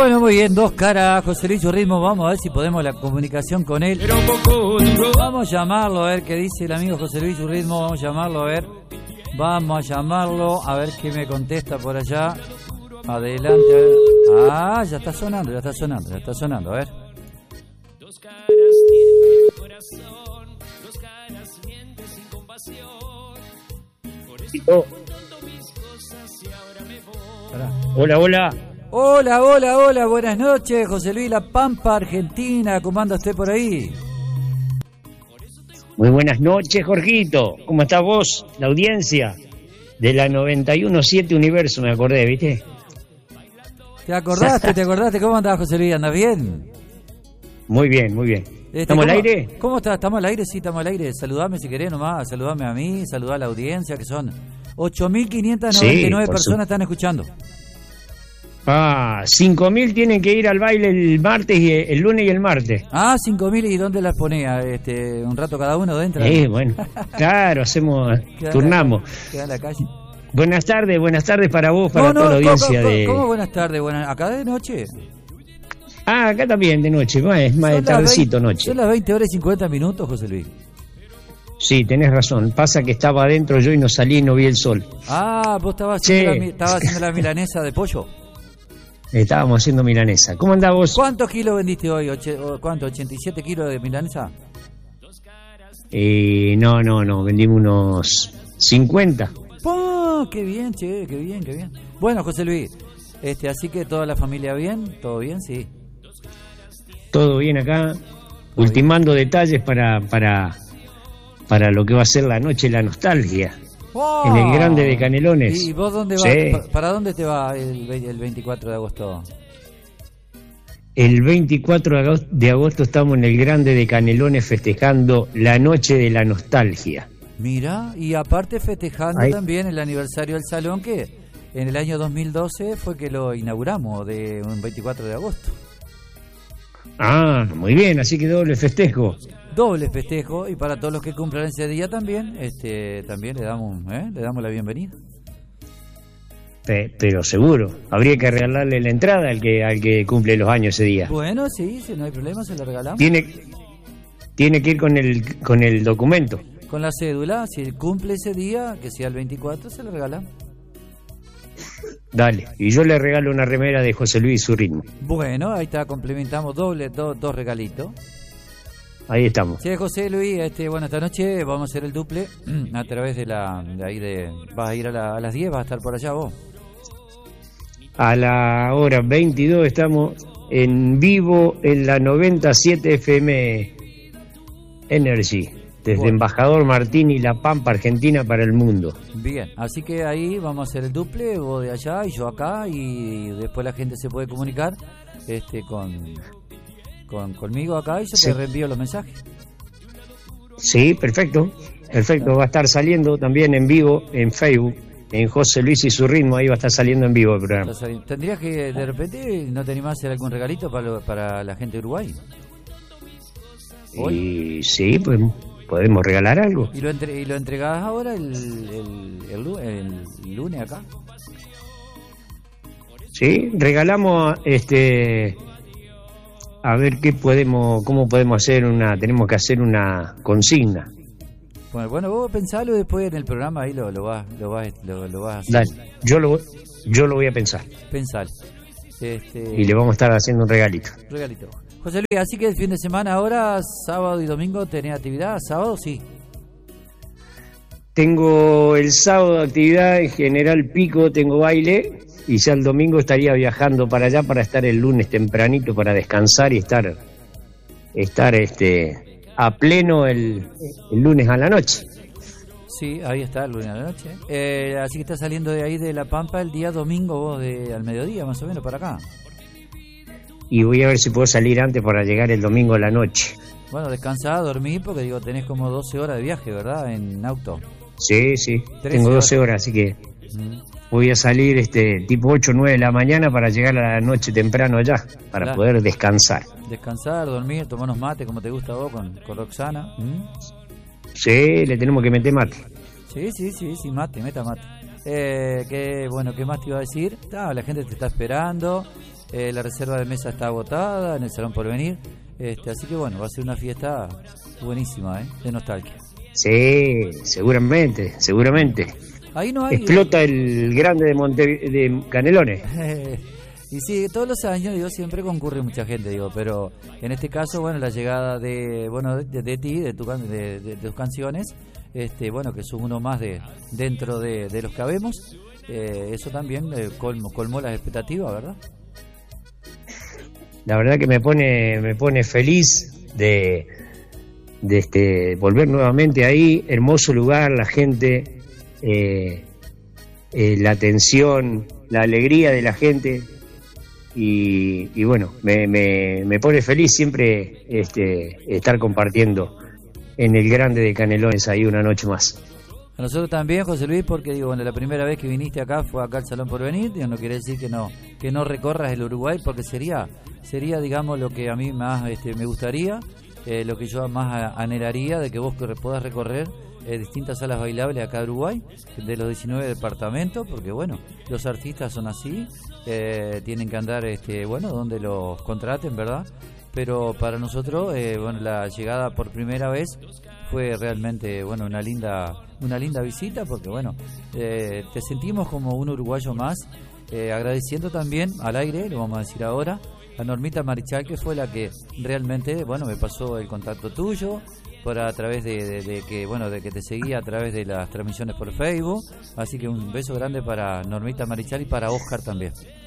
Bueno, muy bien, dos caras, José Luis Ritmo. Vamos a ver si podemos la comunicación con él. Vamos a llamarlo a ver qué dice el amigo José Luis Ritmo. Vamos a llamarlo a ver. Vamos a llamarlo a ver qué me contesta por allá. Adelante. Ah, ya está sonando. A ver. Dos caras tiene el corazón, dos caras mienten sin compasión. Por eso cuento mis cosas y ahora me voy. Hola, buenas noches, José Luis La Pampa, Argentina. ¿Cómo anda usted por ahí? Muy buenas noches, Jorgito. ¿Cómo estás vos? La audiencia de la 91.7 Universo, me acordé, ¿viste? ¿Te acordaste? ¿Cómo andás, José Luis? ¿Andás bien? Muy bien. ¿Estamos al aire? ¿Cómo estás? ¿Estamos al aire? Sí, estamos al aire. Saludame si querés nomás, saludame a mí, saludá a la audiencia, que son 8.599 personas están escuchando. 5.000 tienen que ir al baile el martes y el lunes y el martes. 5.000, ¿y dónde las ponés? Un rato cada uno dentro. Bueno, claro, turnamos. Queda en la calle. Buenas tardes para vos, para toda la audiencia. ¿Cómo buenas tardes? ¿Acá de noche? Acá también de noche, es más de tardecito noche. Son las 20:50, José Luis. Sí, tenés razón. Pasa que estaba adentro yo y no salí y no vi el sol. Vos estabas haciendo la milanesa de pollo. Estábamos haciendo milanesa. ¿Cómo andás vos? ¿Cuántos kilos vendiste hoy? ¿Cuánto? ¿87 kilos de milanesa? No. Vendimos unos 50. ¡Qué bien, che! ¡Qué bien! Bueno, José Luis, así que toda la familia bien, ¿todo bien? Sí. Todo bien acá. Ultimando detalles para lo que va a ser la noche de la nostalgia. En el Grande de Canelones. ¿Y vos dónde vas? Sí. ¿Para dónde te va el 24 de agosto? El 24 de agosto estamos en el Grande de Canelones festejando la noche de la nostalgia. Mira, y aparte festejando también el aniversario del salón, que en el año 2012 fue que lo inauguramos, de un 24 de agosto. Muy bien, así que doble festejo, y para todos los que cumplan ese día también, también le damos la bienvenida. Pero seguro, habría que regalarle la entrada al que cumple los años ese día. Bueno, sí, no hay problema, se lo regalamos. Tiene que ir con el documento. Con la cédula, si cumple ese día, que sea el 24, se lo regalamos. Dale, y yo le regalo una remera de José Luis Ritmo. Bueno, ahí está, complementamos dos regalitos. Ahí estamos. Sí, José Luis, bueno, esta noche vamos a hacer el duple a través vas a ir a las 10, vas a estar por allá vos. A la hora 22 estamos en vivo en la 97 FM Energy. Desde Embajador Martín y La Pampa, Argentina, para el mundo. Bien, así que ahí vamos a hacer el duple, vos de allá y yo acá, y después la gente se puede comunicar conmigo acá y yo te reenvío los mensajes. Sí, perfecto. Va a estar saliendo también en vivo en Facebook, en José Luis y su ritmo, ahí va a estar saliendo en vivo el programa. ¿Tendrías que, de repente, no te animás a hacer algún regalito para la gente de Uruguay? Y sí, pues podemos regalar algo. ¿Y lo entregás ahora el lunes acá? Sí, regalamos a ver cómo podemos hacer tenemos que hacer una consigna. Bueno, vos pensalo después en el programa, ahí lo vas a hacer. Dale, yo lo voy a pensar. Pensar. Y le vamos a estar haciendo un regalito. José Luis, así que el fin de semana ahora, sábado y domingo, ¿tenés actividad? ¿Sábado? Sí. Tengo el sábado actividad en General Pico, tengo baile, y ya el domingo estaría viajando para allá para estar el lunes tempranito para descansar y estar a pleno el lunes a la noche. Sí, ahí está, el lunes a la noche. Así que estás saliendo de ahí de La Pampa el día domingo vos al mediodía, más o menos, para acá. Y voy a ver si puedo salir antes para llegar el domingo a la noche. Bueno, descansá, dormí, porque tenés como 12 horas de viaje, ¿verdad? En auto. Sí, tengo 12 horas, así que voy a salir tipo 8 o 9 de la mañana para llegar a la noche temprano allá, para poder descansar. Descansar, dormir, tomar unos mates, como te gusta a vos, con Roxana. Sí, le tenemos que meter mate. Sí, meta mate. ¿Qué más te iba a decir? La gente te está esperando. la reserva de mesa está agotada en el Salón Porvenir, así que bueno, va a ser una fiesta buenísima, de nostalgia. Sí, seguramente. Ahí no hay... Explota el grande de Canelones. Y sí, todos los años, siempre concurre mucha gente, pero en este caso, bueno, la llegada de ti, de tus canciones, bueno, que sos uno más dentro de los que habemos, eso también colmó las expectativas, ¿verdad? La verdad que me pone feliz de volver nuevamente ahí, hermoso lugar, la gente, la atención, la alegría de la gente. Y bueno, me pone feliz siempre estar compartiendo en el grande de Canelones ahí una noche más. A nosotros también, José Luis, porque la primera vez que viniste acá fue acá al Salón Porvenir, no quiere decir que no recorras el Uruguay, porque sería digamos lo que a mí más me gustaría, lo que yo más anhelaría, de que vos puedas recorrer distintas salas bailables acá de Uruguay, de los 19 departamentos, porque bueno, los artistas son así, tienen que andar donde los contraten, ¿verdad? Pero para nosotros la llegada por primera vez fue realmente una linda visita, porque te sentimos como un uruguayo más, agradeciendo también al aire, lo vamos a decir ahora, a Normita Marichal, que fue la que realmente me pasó el contacto tuyo a través de que te seguía a través de las transmisiones por Facebook, así que un beso grande para Normita Marichal y para Oscar también.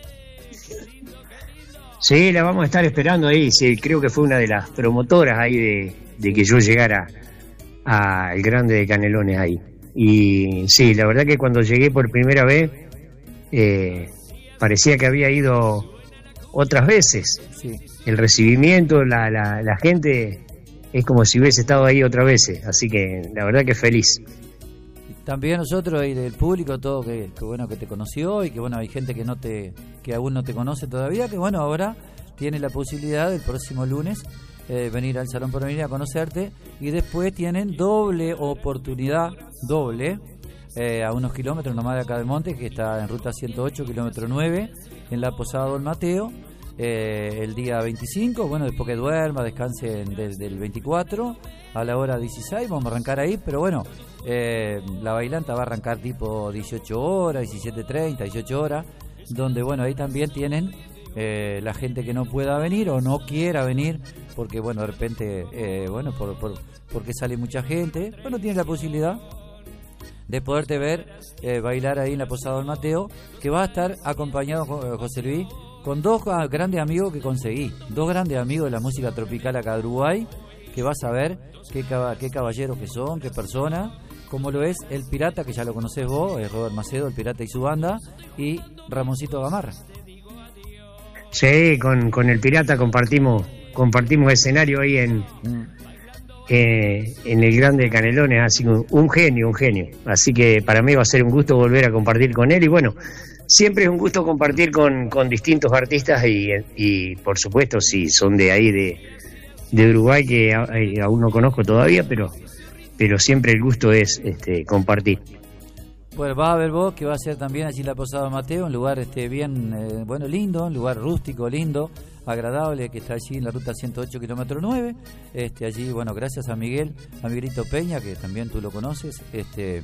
Sí, la vamos a estar esperando ahí. Sí, creo que fue una de las promotoras ahí de que yo llegara al grande de Canelones ahí. Y sí, la verdad que cuando llegué por primera vez parecía que había ido otras veces. Sí. El recibimiento, la gente es como si hubiese estado ahí otras veces, así que la verdad que feliz. También nosotros y del público todo que te conoció y que hay gente que aún no te conoce todavía, que ahora tiene la posibilidad el próximo lunes venir al Salón Porvenir a conocerte, y después tienen doble oportunidad a unos kilómetros nomás de acá de Monte, que está en ruta 108, kilómetro 9, en la Posada Don Mateo, el día 25, después que duerma, descansen desde el 24 a la hora 16, vamos a arrancar ahí, pero la bailanta va a arrancar tipo 18 horas, 17:30, 18 horas, donde ahí también tienen la gente que no pueda venir o no quiera venir, porque de repente, porque sale mucha gente, tiene la posibilidad de poderte ver bailar ahí en la Posada Don Mateo, que va a estar acompañado, José Luis, con dos grandes amigos que conseguí, dos grandes amigos de la música tropical acá de Uruguay, que vas a ver qué caballeros que son, qué personas, como lo es el Pirata, que ya lo conocés vos, Robert Macedo, el Pirata y su banda, y Ramoncito Gamarra. Sí, con el Pirata compartimos escenario ahí en el grande de Canelones, así un genio, así que para mí va a ser un gusto volver a compartir con él, y siempre es un gusto compartir con distintos artistas y por supuesto si son de ahí de Uruguay, que aún no conozco todavía, pero siempre el gusto es compartir. Bueno, vas a ver vos que va a ser también allí la Posada Mateo, un lugar bien lindo, un lugar rústico, lindo, agradable, que está allí en la ruta 108, kilómetro 9. Allí, gracias a Miguelito Peña, que también tú lo conoces, que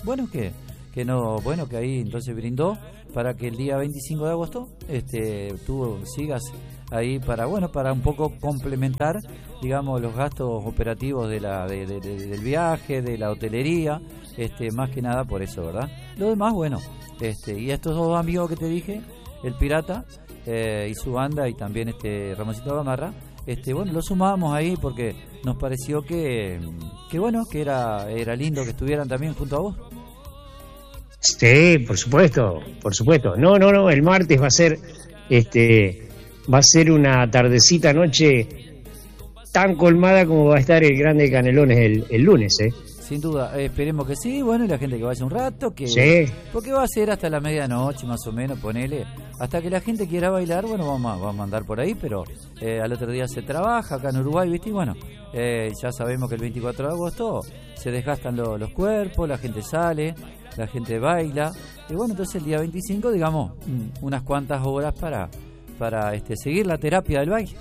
ahí entonces brindó para que el día 25 de agosto tú sigas ahí para un poco complementar, digamos, los gastos operativos del viaje, de la hotelería, más que nada por eso, ¿verdad? Lo demás, y estos dos amigos que te dije, el Pirata y su banda, y también Ramoncito Gamarra, lo sumamos ahí porque nos pareció que era lindo que estuvieran también junto a vos. Sí, por supuesto. No, el martes va a ser una tardecita noche tan colmada como va a estar el grande de Canelones el lunes, Sin duda, esperemos que sí, y la gente que vaya un rato, sí. Porque va a ser hasta la medianoche más o menos, ponele, hasta que la gente quiera bailar, vamos a andar por ahí, pero al otro día se trabaja acá en Uruguay, ¿viste? Y ya sabemos que el 24 de agosto se desgastan los cuerpos, la gente sale, la gente baila, y entonces el día 25, digamos, unas cuantas horas para seguir la terapia del baile.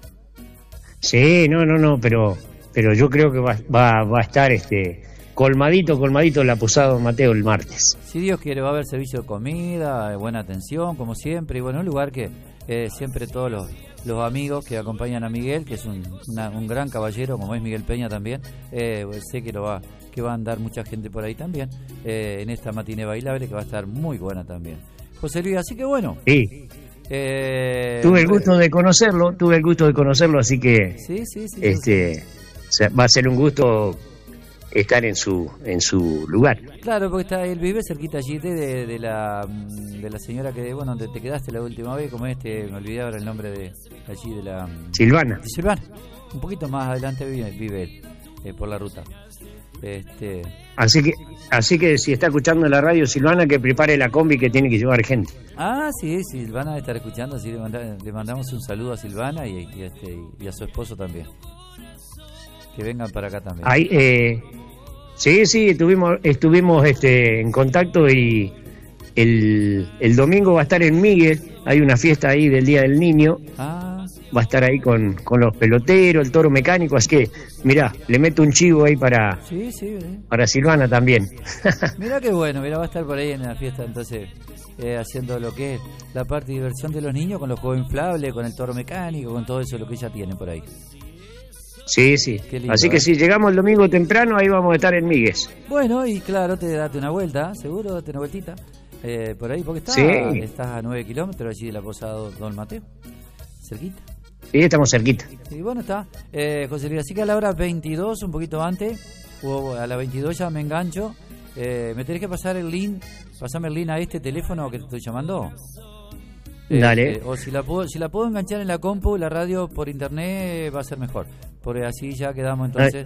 Sí, no, pero yo creo que va a estar colmadito la posada Don Mateo el martes. Si Dios quiere, va a haber servicio de comida, buena atención, como siempre, y bueno, un lugar que siempre todos los amigos que acompañan a Miguel, que es un gran caballero, como es Miguel Peña también, sé que va a andar mucha gente por ahí también, en esta matiné bailable, que va a estar muy buena también. José Luis, así que bueno. Sí. Tuve el gusto de conocerlo, así que sí. Va a ser un gusto estar en su lugar. Claro, porque él vive cerquita allí de la señora que, bueno, donde te quedaste la última vez, como me olvidé ahora el nombre de allí, de la... Silvana. De Silvana. Un poquito más adelante vive él, por la ruta. Así que si está escuchando la radio Silvana, que prepare la combi que tiene que llevar gente. Ah, sí, Silvana debe estar escuchando, así le mandamos un saludo a Silvana y a su esposo también. Que vengan para acá también. Sí, estuvimos en contacto, y el domingo va a estar en Miguel, hay una fiesta ahí del Día del Niño. Va a estar ahí con los peloteros, el toro mecánico, así que, mirá, le meto un chivo ahí para Silvana también. Mirá qué bueno, va a estar por ahí en la fiesta, entonces, haciendo lo que es la parte de diversión de los niños, con los juegos inflables, con el toro mecánico, con todo eso, lo que ella tiene por ahí. Sí. Lindo, así que si llegamos el domingo temprano, ahí vamos a estar en Migues. Bueno, y claro, date una vuelta, seguro, date una vueltita, por ahí, porque estás a 9 kilómetros allí de la posada Don Mateo, cerquita. Sí, estamos cerquita. Y bueno, está, José Luis, así que a la hora 22, un poquito antes, o a la 22 ya me engancho, me tenés que pasar el link, pasame el link a este teléfono que te estoy llamando. Dale. O si la puedo enganchar en la compu, la radio por internet, va a ser mejor, porque así ya quedamos entonces.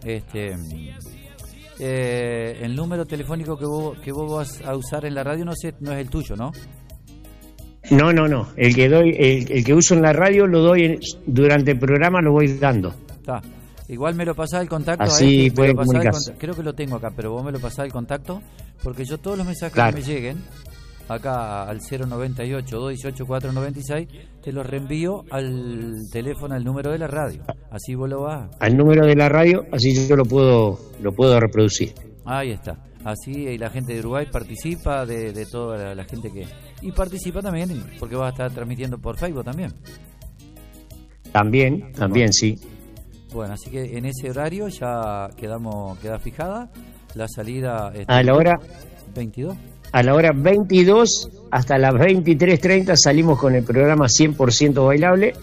El número telefónico que vos vas a usar en la radio no es el tuyo, ¿no? No. El que uso en la radio lo doy durante el programa, lo voy dando. Está. Igual me lo pasás el contacto. Así puede comunicarse. Creo que lo tengo acá, pero vos me lo pasás el contacto, porque yo todos los mensajes que me lleguen acá al 098-218-496 te los reenvío al teléfono, al número de la radio. Así vos lo vas. Al número de la radio, así yo lo puedo reproducir. Ahí está. Así la gente de Uruguay participa, de toda la gente que... Y participa también, porque va a estar transmitiendo por Facebook también. También, bueno. Sí. Bueno, así que en ese horario ya queda fijada la salida... a la hora... 22. A la hora 22 hasta las 23:30 salimos con el programa 100% bailable.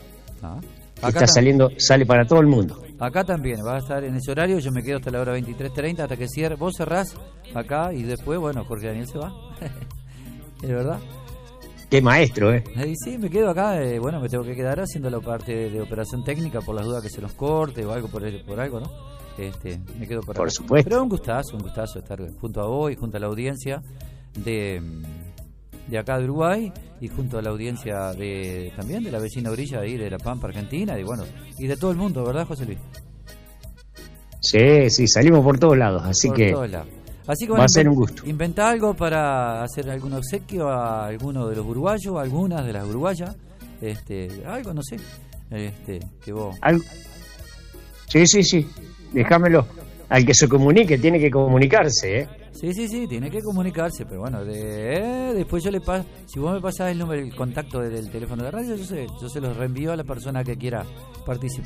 Sale para todo el mundo. Acá también va a estar en ese horario, yo me quedo hasta la hora 23:30 hasta que cierre. Vos cerrás acá y después, bueno, Jorge Daniel se va. ¿Es verdad? Qué maestro, Sí, me quedo acá, bueno, me tengo que quedar haciendo la parte de operación técnica por las dudas que se nos corte o algo por algo, ¿no? Me quedo por supuesto. Pero un gustazo estar junto a vos y junto a la audiencia de acá de Uruguay y junto a la audiencia también de la vecina orilla de ahí de La Pampa, Argentina, y bueno, y de todo el mundo, ¿verdad, José Luis? Sí, salimos por todos lados, así que va a ser un gusto. Inventa algo para hacer algún obsequio a alguno de los uruguayos, a algunas de las uruguayas, algo, no sé, que vos... Sí, déjamelo. Al que se comunique, tiene que comunicarse, Sí, tiene que comunicarse, pero bueno, después yo le paso, si vos me pasás el contacto del teléfono de la radio, yo se los reenvío a la persona que quiera participar.